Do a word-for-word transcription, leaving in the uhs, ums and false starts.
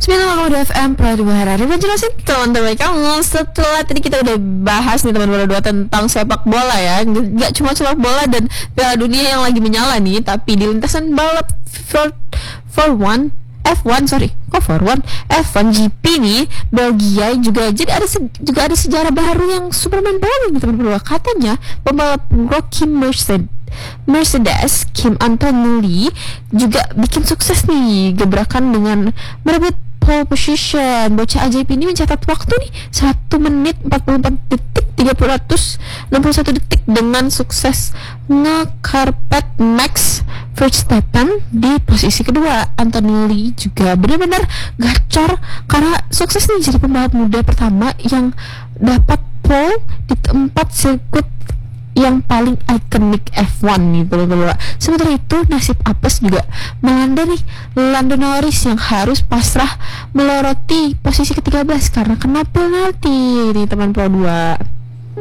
Bismillahirrahmanirrahim F M Pro dua hari ini jelasin teman-teman kamu. Setelah tadi kita udah bahas nih teman-teman dua tentang sepak bola ya, nggak cuma sepak bola dan Piala Dunia yang lagi menyala nih, tapi di lintasan balap for for one F one sorry, kok for one F one G P nih Belgia juga jadi ada se- juga ada sejarah baru yang Superman baru nih teman-teman. Katanya pembalap Rocky Mercedes Mercedes Kim Antonelli juga bikin sukses nih gebrakan dengan merebut pole position. Bocah ajaib ini mencatat waktu nih satu menit empat puluh empat detik tiga ratus enam puluh satu detik dengan sukses nge-carpet Max Verstappen di posisi kedua. Antonelli juga benar-benar gacor karena sukses nih jadi pembalap muda pertama yang dapat pole di tempat sirkuit yang paling ikonik F one nih berdua. Sementara itu nasib apes juga melanda nih Lando Norris yang harus pasrah meloroti posisi ke tiga belas karena kena penalti nih teman Pro dua.